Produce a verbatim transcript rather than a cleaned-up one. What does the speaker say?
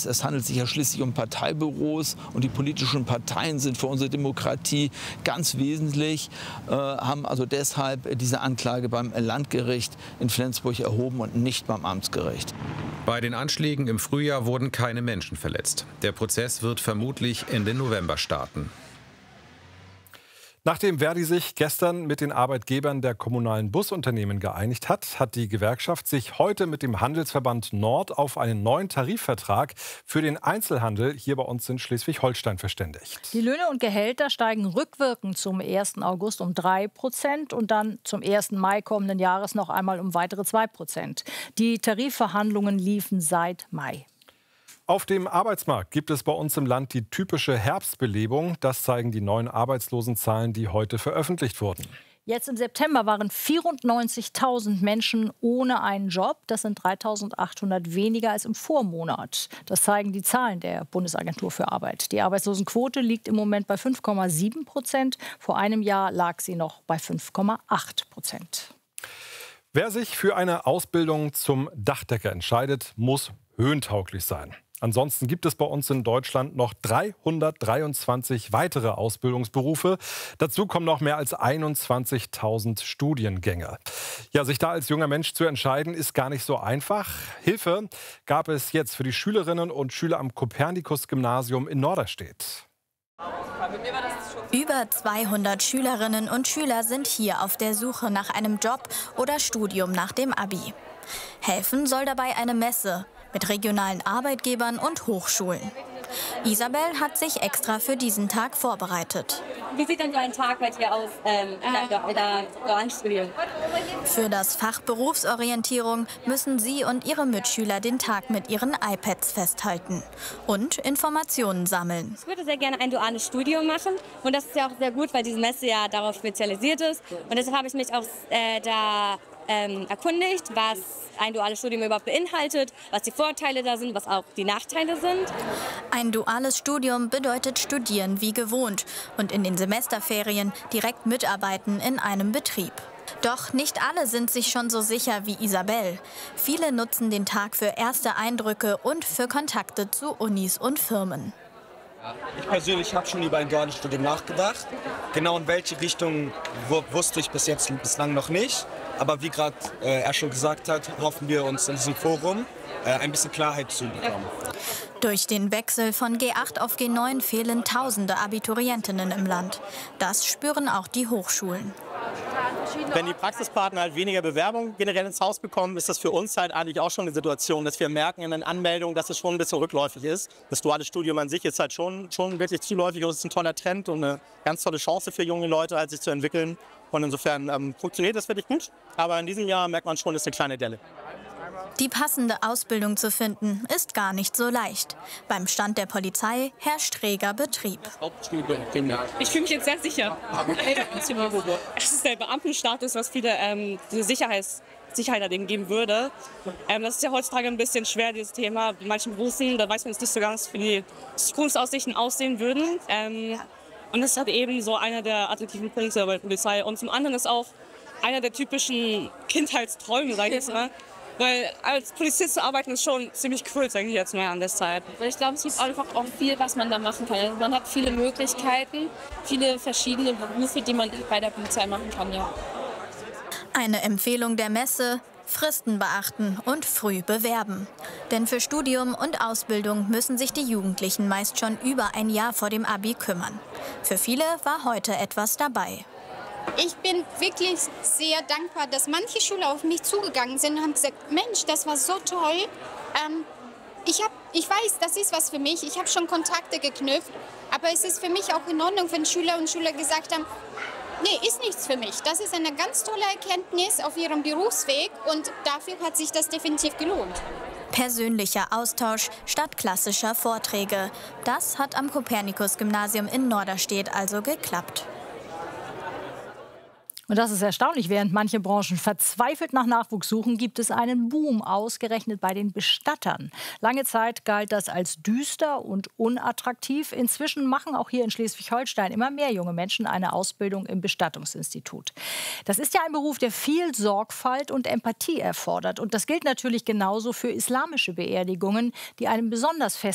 ist. Es handelt sich ja schließlich um Parteibüros und die politischen Parteien sind für unsere Demokratie ganz wesentlich, äh, haben also deshalb diese Anklage beim Landgericht in Flensburg erhoben und nicht beim Amtsgericht. Bei den Anschlägen im Frühjahr wurden keine Menschen verletzt. Der Prozess wird vermutlich Ende November starten. Nachdem Verdi sich gestern mit den Arbeitgebern der kommunalen Busunternehmen geeinigt hat, hat die Gewerkschaft sich heute mit dem Handelsverband Nord auf einen neuen Tarifvertrag für den Einzelhandel hier bei uns in Schleswig-Holstein verständigt. Die Löhne und Gehälter steigen rückwirkend zum ersten August um drei Prozent und dann zum ersten Mai kommenden Jahres noch einmal um weitere zwei Prozent. Die Tarifverhandlungen liefen seit Mai. Auf dem Arbeitsmarkt gibt es bei uns im Land die typische Herbstbelebung. Das zeigen die neuen Arbeitslosenzahlen, die heute veröffentlicht wurden. Jetzt im September waren vierundneunzigtausend Menschen ohne einen Job. Das sind dreitausendachthundert weniger als im Vormonat. Das zeigen die Zahlen der Bundesagentur für Arbeit. Die Arbeitslosenquote liegt im Moment bei fünf Komma sieben Prozent. Vor einem Jahr lag sie noch bei fünf Komma acht Prozent. Wer sich für eine Ausbildung zum Dachdecker entscheidet, muss höhentauglich sein. Ansonsten gibt es bei uns in Deutschland noch dreihundertdreiundzwanzig weitere Ausbildungsberufe. Dazu kommen noch mehr als einundzwanzigtausend Studiengänge. Ja, sich da als junger Mensch zu entscheiden, ist gar nicht so einfach. Hilfe gab es jetzt für die Schülerinnen und Schüler am Kopernikus-Gymnasium in Norderstedt. Über zweihundert Schülerinnen und Schüler sind hier auf der Suche nach einem Job oder Studium nach dem Abi. Helfen soll dabei eine Messe mit regionalen Arbeitgebern und Hochschulen. Isabel hat sich extra für diesen Tag vorbereitet. Wie sieht denn so ein Tag bei dir aus ähm, in der, in der dualen Studium? Für das Fach Berufsorientierung müssen sie und ihre Mitschüler den Tag mit ihren iPads festhalten und Informationen sammeln. Ich würde sehr gerne ein duales Studium machen und das ist ja auch sehr gut, weil diese Messe ja darauf spezialisiert ist. Und deshalb habe ich mich auch äh, da ähm, erkundigt, was ein duales Studium überhaupt beinhaltet, was die Vorteile da sind, was auch die Nachteile sind. Ein duales Studium bedeutet studieren wie gewohnt und in den Semesterferien direkt mitarbeiten in einem Betrieb. Doch nicht alle sind sich schon so sicher wie Isabel. Viele nutzen den Tag für erste Eindrücke und für Kontakte zu Unis und Firmen. Ich persönlich habe schon über ein duales Studium nachgedacht. Genau in welche Richtung wusste ich bis jetzt bislang noch nicht. Aber wie gerade äh, er schon gesagt hat, hoffen wir uns in diesem Forum äh, ein bisschen Klarheit zu bekommen. Durch den Wechsel von G acht auf G neun fehlen tausende Abiturientinnen im Land. Das spüren auch die Hochschulen. Wenn die Praxispartner halt weniger Bewerbungen generell ins Haus bekommen, ist das für uns halt eigentlich auch schon eine Situation, dass wir merken in den Anmeldungen, dass es schon ein bisschen rückläufig ist. Das duale Studium an sich ist halt schon, schon wirklich zuläufig und es ist ein toller Trend und eine ganz tolle Chance für junge Leute, halt sich zu entwickeln. Und insofern ähm, funktioniert das wirklich gut. Aber in diesem Jahr merkt man schon, es ist eine kleine Delle. Die passende Ausbildung zu finden, ist gar nicht so leicht. Beim Stand der Polizei herrscht reger Betrieb. Ich fühle mich jetzt sehr sicher. Es ist der Beamtenstatus, was viele ähm, diese Sicherheits Sicherheit geben würde. Ähm, das ist ja heutzutage ein bisschen schwer, dieses Thema. In manchen Berufen, da weiß man jetzt nicht so ganz, wie die Zukunftsaussichten aussehen würden. Ähm, und das ist halt eben so einer der attraktiven Punkte bei der Polizei. Und zum anderen ist auch einer der typischen Kindheitsträume, sag ich jetzt mal. Weil als Polizist zu arbeiten ist schon ziemlich cool, sage ich jetzt mal an der Zeit. Ich glaube, es gibt einfach auch viel, was man da machen kann. Also man hat viele Möglichkeiten, viele verschiedene Berufe, die man bei der Polizei machen kann, ja. Eine Empfehlung der Messe: Fristen beachten und früh bewerben. Denn für Studium und Ausbildung müssen sich die Jugendlichen meist schon über ein Jahr vor dem Abi kümmern. Für viele war heute etwas dabei. Ich bin wirklich sehr dankbar, dass manche Schüler auf mich zugegangen sind und haben gesagt, Mensch, das war so toll. Ähm, ich, hab, ich weiß, das ist was für mich. Ich habe schon Kontakte geknüpft. Aber es ist für mich auch in Ordnung, wenn Schüler und Schüler gesagt haben, nee, ist nichts für mich. Das ist eine ganz tolle Erkenntnis auf ihrem Berufsweg und dafür hat sich das definitiv gelohnt. Persönlicher Austausch statt klassischer Vorträge. Das hat am Kopernikus-Gymnasium in Norderstedt also geklappt. Und das ist erstaunlich. Während manche Branchen verzweifelt nach Nachwuchs suchen, gibt es einen Boom, ausgerechnet bei den Bestattern. Lange Zeit galt das als düster und unattraktiv. Inzwischen machen auch hier in Schleswig-Holstein immer mehr junge Menschen eine Ausbildung im Bestattungsinstitut. Das ist ja ein Beruf, der viel Sorgfalt und Empathie erfordert. Und das gilt natürlich genauso für islamische Beerdigungen, die einem besonders fest